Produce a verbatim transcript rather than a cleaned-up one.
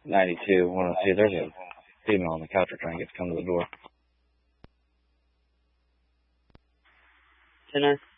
ninety-two. Want to see, there's a female on the couch. We're trying to get to come to the door. Jenna.